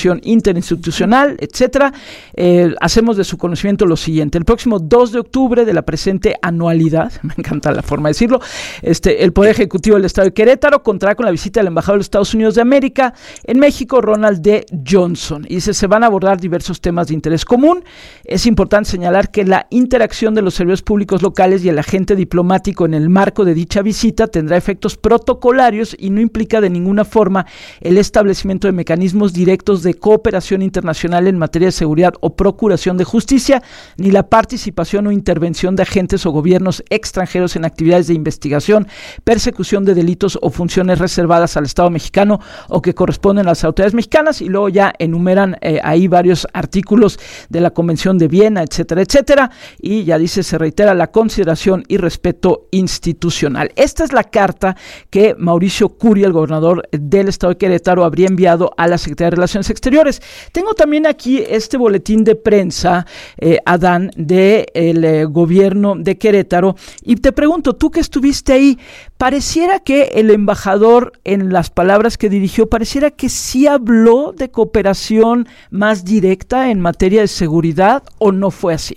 cooperación interinstitucional, etcétera. Hacemos de su conocimiento lo siguiente: el próximo 2 de octubre de la presente anualidad, me encanta la forma de decirlo, el Poder Ejecutivo del Estado de Querétaro contará con la visita del embajador de los Estados Unidos de América en México, Ronald D. Johnson. Y se van a abordar diversos temas de interés común. Es importante señalar que la interacción de los servidores públicos locales y el agente diplomático en el marco de dicha visita tendrá efectos protocolarios y no implica de ninguna forma el establecimiento de mecanismos directos de cooperación internacional en materia de seguridad o procuración de justicia, ni la participación o intervención de agentes o gobiernos extranjeros en actividades de investigación, persecución de delitos o funciones reservadas al Estado mexicano o que corresponden a las autoridades mexicanas, y luego ya enumeran ahí varios artículos de la Convención de Viena, etcétera, etcétera, y ya dice: se reitera la consideración y respeto institucional. Esta es la carta que Mauricio Curi, el gobernador del Estado de Querétaro, habría enviado a la Secretaría de Relaciones Exteriores. Tengo también aquí este boletín de prensa, Adán, del gobierno de Querétaro, y te pregunto, tú que estuviste ahí, pareciera que el embajador, en las palabras que dirigió, pareciera que sí habló de cooperación más directa en materia de seguridad, ¿o no fue así?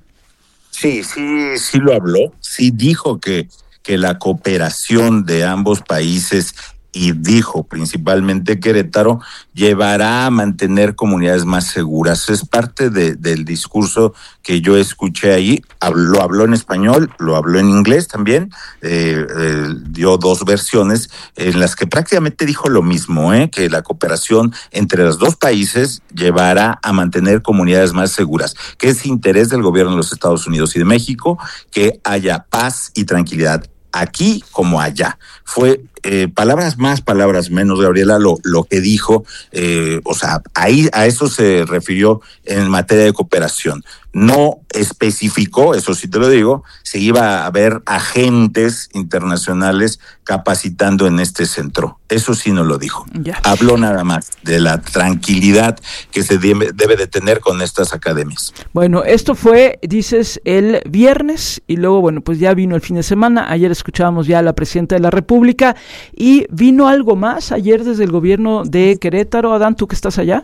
Sí lo habló, sí dijo que la cooperación de ambos países, y dijo principalmente Querétaro, llevará a mantener comunidades más seguras. Es parte del discurso que yo escuché ahí. Lo habló en español, lo habló en inglés también, dio dos versiones en las que prácticamente dijo lo mismo, que la cooperación entre los dos países llevará a mantener comunidades más seguras, que es interés del gobierno de los Estados Unidos y de México que haya paz y tranquilidad aquí como allá. Fue palabras más, palabras menos, Gabriela, lo que dijo, ahí a eso se refirió en materia de cooperación. No especificó, eso sí te lo digo, si iba a haber agentes internacionales capacitando en este centro. Eso sí no lo dijo. Ya. Habló nada más de la tranquilidad que se debe de tener con estas academias. Bueno, esto fue, dices, el viernes, y luego, bueno, pues ya vino el fin de semana. Ayer escuchábamos ya a la presidenta de la República, y vino algo más ayer desde el gobierno de Querétaro. Adán, ¿tú que estás allá?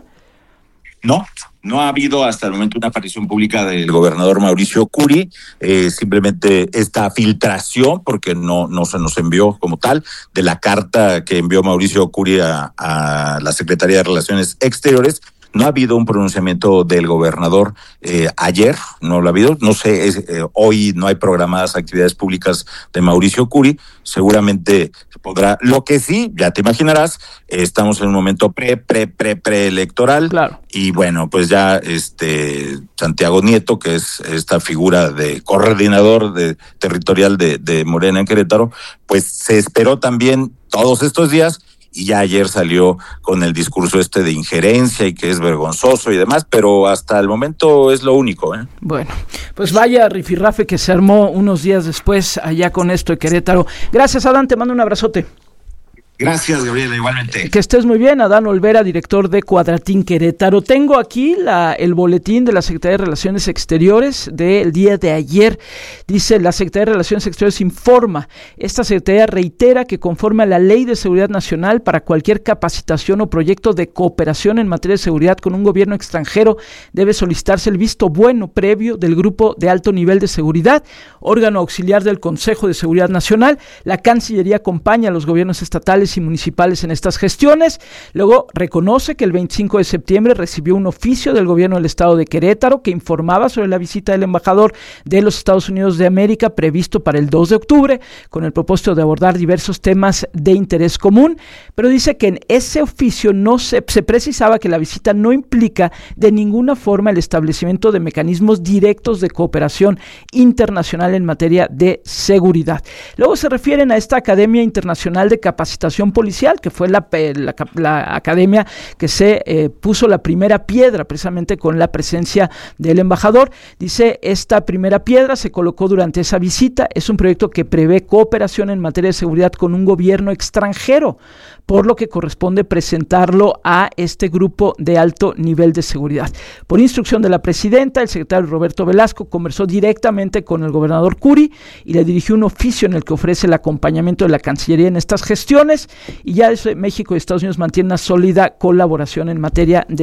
No ha habido hasta el momento una aparición pública del gobernador Mauricio Curi, simplemente esta filtración, porque no se nos envió como tal, de la carta que envió Mauricio Curi a la Secretaría de Relaciones Exteriores. No ha habido un pronunciamiento del gobernador ayer, no lo ha habido. No sé, hoy no hay programadas actividades públicas de Mauricio Curi. Seguramente podrá. Lo que sí, ya te imaginarás, estamos en un momento preelectoral. Claro. Y bueno, pues ya Santiago Nieto, que es esta figura de coordinador territorial de Morena en Querétaro, pues se esperó también todos estos días. Y ya ayer salió con el discurso de injerencia y que es vergonzoso y demás, pero hasta el momento es lo único. Bueno, pues vaya rifirrafe que se armó unos días después allá con esto de Querétaro. Gracias, Adán, te mando un abrazote. Gracias, Gabriela, igualmente. Que estés muy bien. Adán Olvera, director de Cuadratín Querétaro. Tengo aquí el boletín de la Secretaría de Relaciones Exteriores del día de ayer. Dice: la Secretaría de Relaciones Exteriores informa: esta Secretaría reitera que conforme a la Ley de Seguridad Nacional, para cualquier capacitación o proyecto de cooperación en materia de seguridad con un gobierno extranjero, debe solicitarse el visto bueno previo del Grupo de Alto Nivel de Seguridad, órgano auxiliar del Consejo de Seguridad Nacional. La Cancillería acompaña a los gobiernos estatales y municipales en estas gestiones. Luego reconoce que el 25 de septiembre recibió un oficio del gobierno del estado de Querétaro que informaba sobre la visita del embajador de los Estados Unidos de América previsto para el 2 de octubre con el propósito de abordar diversos temas de interés común, pero dice que en ese oficio se precisaba que la visita no implica de ninguna forma el establecimiento de mecanismos directos de cooperación internacional en materia de seguridad. Luego se refieren a esta Academia Internacional de Capacitación Policial, que fue la academia que se puso la primera piedra precisamente con la presencia del embajador. Dice: esta primera piedra se colocó durante esa visita. Es un proyecto que prevé cooperación en materia de seguridad con un gobierno extranjero, por lo que corresponde presentarlo a este grupo de alto nivel de seguridad. Por instrucción de la presidenta, el secretario Roberto Velasco conversó directamente con el gobernador Curi y le dirigió un oficio en el que ofrece el acompañamiento de la Cancillería en estas gestiones, y ya México y Estados Unidos mantienen una sólida colaboración en materia de